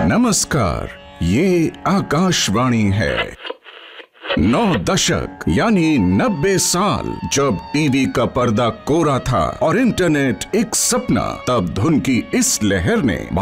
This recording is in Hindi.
नमस्कार, ये आकाशवाणी है। 9 दशक यानी 90 साल जब टीवी का पर्दा कोरा था और इंटरनेट एक सपना, तब धुन की इस लहर ने